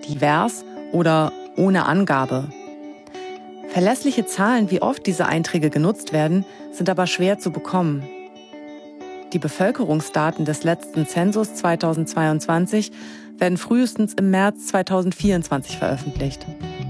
divers oder ohne Angabe. Verlässliche Zahlen, wie oft diese Einträge genutzt werden, sind aber schwer zu bekommen. Die Bevölkerungsdaten des letzten Zensus 2022 werden frühestens im März 2024 veröffentlicht.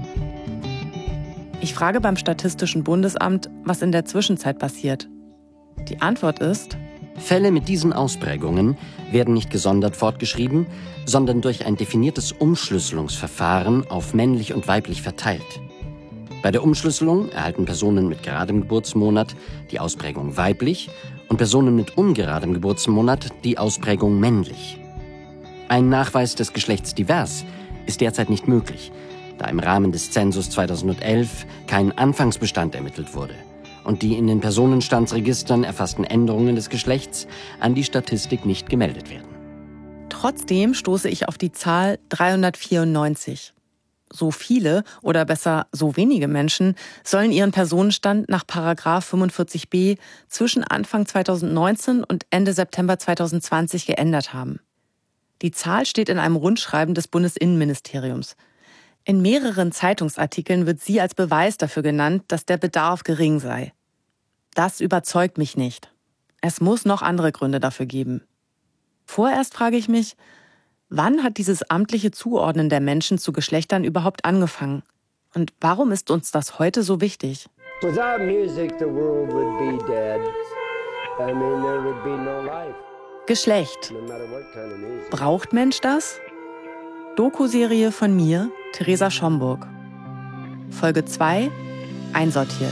Ich frage beim Statistischen Bundesamt, was in der Zwischenzeit passiert. Die Antwort ist: Fälle mit diesen Ausprägungen werden nicht gesondert fortgeschrieben, sondern durch ein definiertes Umschlüsselungsverfahren auf männlich und weiblich verteilt. Bei der Umschlüsselung erhalten Personen mit geradem Geburtsmonat die Ausprägung weiblich und Personen mit ungeradem Geburtsmonat die Ausprägung männlich. Ein Nachweis des Geschlechts divers ist derzeit nicht möglich, da im Rahmen des Zensus 2011 kein Anfangsbestand ermittelt wurde und die in den Personenstandsregistern erfassten Änderungen des Geschlechts an die Statistik nicht gemeldet werden. Trotzdem stoße ich auf die Zahl 394. So viele oder besser so wenige Menschen sollen ihren Personenstand nach § 45b zwischen Anfang 2019 und Ende September 2020 geändert haben. Die Zahl steht in einem Rundschreiben des Bundesinnenministeriums. In mehreren Zeitungsartikeln wird sie als Beweis dafür genannt, dass der Bedarf gering sei. Das überzeugt mich nicht. Es muss noch andere Gründe dafür geben. Vorerst frage ich mich, wann hat dieses amtliche Zuordnen der Menschen zu Geschlechtern überhaupt angefangen? Und warum ist uns das heute so wichtig? Without music, the world would be dead. I mean, there would be no life. Geschlecht. No matter what kind of music. Braucht Mensch das? Doku-Serie von mir, Theresa Schomburg. Folge 2, einsortiert.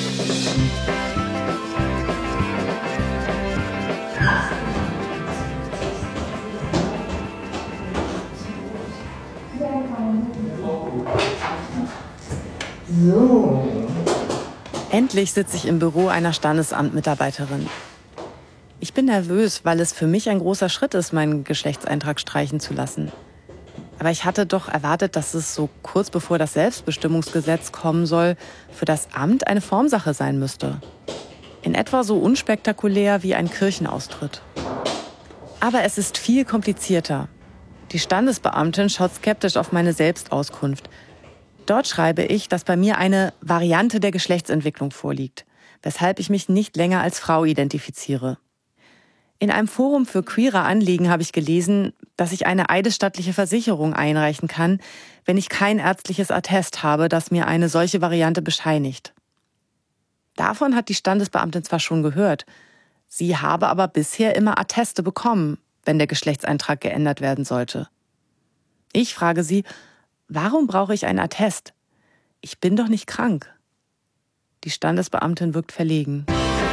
So. Endlich sitze ich im Büro einer Standesamtmitarbeiterin. Ich bin nervös, weil es für mich ein großer Schritt ist, meinen Geschlechtseintrag streichen zu lassen. Aber ich hatte doch erwartet, dass es so kurz bevor das Selbstbestimmungsgesetz kommen soll, für das Amt eine Formsache sein müsste. In etwa so unspektakulär wie ein Kirchenaustritt. Aber es ist viel komplizierter. Die Standesbeamtin schaut skeptisch auf meine Selbstauskunft. Dort schreibe ich, dass bei mir eine Variante der Geschlechtsentwicklung vorliegt, weshalb ich mich nicht länger als Frau identifiziere. In einem Forum für queere Anliegen habe ich gelesen, dass ich eine eidesstattliche Versicherung einreichen kann, wenn ich kein ärztliches Attest habe, das mir eine solche Variante bescheinigt. Davon hat die Standesbeamtin zwar schon gehört, sie habe aber bisher immer Atteste bekommen, wenn der Geschlechtseintrag geändert werden sollte. Ich frage sie, warum brauche ich ein Attest? Ich bin doch nicht krank. Die Standesbeamtin wirkt verlegen.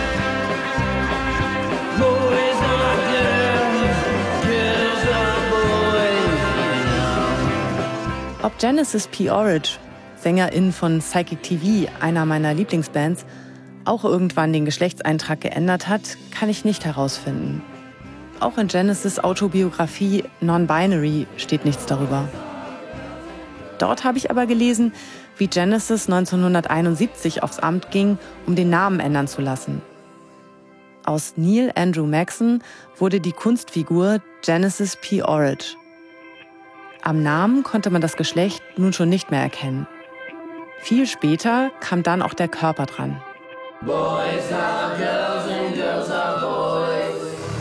Ob Genesis P. Orridge, Sängerin von Psychic TV, einer meiner Lieblingsbands, auch irgendwann den Geschlechtseintrag geändert hat, kann ich nicht herausfinden. Auch in Genesis' Autobiografie Non-Binary steht nichts darüber. Dort habe ich aber gelesen, wie Genesis 1971 aufs Amt ging, um den Namen ändern zu lassen. Aus Neil Andrew Maxon wurde die Kunstfigur Genesis P. Orridge. Am Namen konnte man das Geschlecht nun schon nicht mehr erkennen. Viel später kam dann auch der Körper dran. Boys are girls and girls are boys.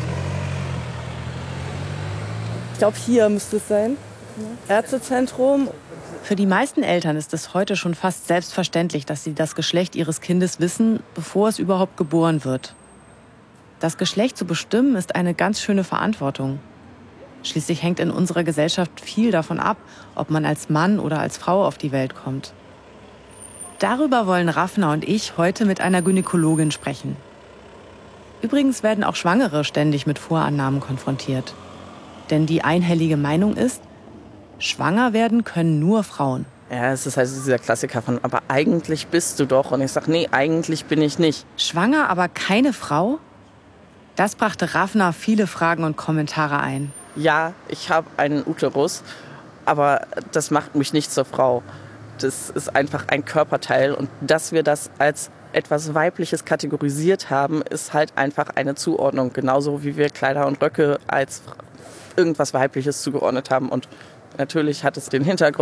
Ich glaube, hier müsste es sein. Ärztezentrum. Für die meisten Eltern ist es heute schon fast selbstverständlich, dass sie das Geschlecht ihres Kindes wissen, bevor es überhaupt geboren wird. Das Geschlecht zu bestimmen ist eine ganz schöne Verantwortung. Schließlich hängt in unserer Gesellschaft viel davon ab, ob man als Mann oder als Frau auf die Welt kommt. Darüber wollen Rafna und ich heute mit einer Gynäkologin sprechen. Übrigens werden auch Schwangere ständig mit Vorannahmen konfrontiert. Denn die einhellige Meinung ist, schwanger werden können nur Frauen. Ja, es ist halt dieser Klassiker von, aber eigentlich bist du doch. Und ich sage, nee, eigentlich bin ich nicht. Schwanger, aber keine Frau? Das brachte Rafna viele Fragen und Kommentare ein. Ja, ich habe einen Uterus, aber das macht mich nicht zur Frau. Das ist einfach ein Körperteil. Und dass wir das als etwas Weibliches kategorisiert haben, ist halt einfach eine Zuordnung. Genauso wie wir Kleider und Röcke als irgendwas Weibliches zugeordnet haben. Und natürlich hat es den Hintergrund,